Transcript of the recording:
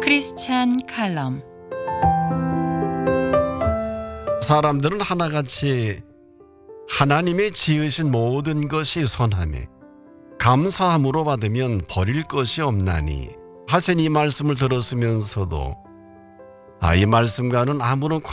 크리스찬 칼럼. 사람들은 하나같이 하나님의 지으신 모든 것이 선하며 감사함으로 받으면 버릴 것이 없나니 하신 이 말씀을 들었으면서도 이 말씀과는 아무런